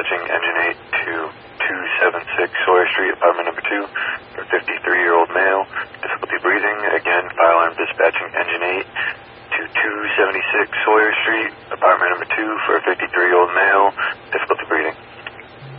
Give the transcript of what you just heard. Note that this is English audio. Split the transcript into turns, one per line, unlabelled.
dispatching engine 8 to 276 Sawyer Street, apartment number 2, for a 53-year-old male, difficulty breathing. Again, fire alarm dispatching engine 8 to 276 Sawyer Street, apartment number 2, for a 53-year-old male, difficulty breathing.